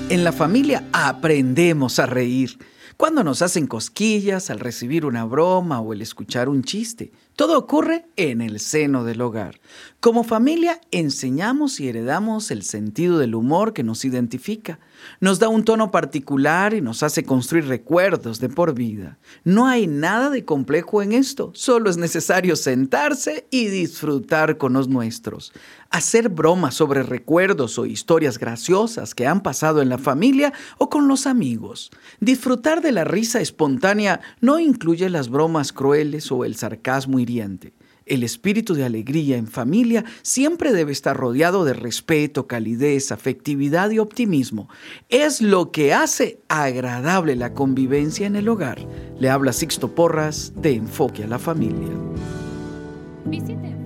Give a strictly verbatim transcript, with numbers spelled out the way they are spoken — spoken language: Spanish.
En la familia aprendemos a reír. Cuando nos hacen cosquillas, al recibir una broma o el escuchar un chiste. Todo ocurre en el seno del hogar. Como familia enseñamos y heredamos el sentido del humor que nos identifica. Nos da un tono particular y nos hace construir recuerdos de por vida. No hay nada de complejo en esto, solo es necesario sentarse y disfrutar con los nuestros. Hacer bromas sobre recuerdos o historias graciosas que han pasado en la familia o con los amigos. Disfrutar de la risa espontánea no incluye las bromas crueles o el sarcasmo hiriente. El espíritu de alegría en familia siempre debe estar rodeado de respeto, calidez, afectividad y optimismo. Es lo que hace agradable la convivencia en el hogar. Le habla Sixto Porras de Enfoque a la Familia. Visite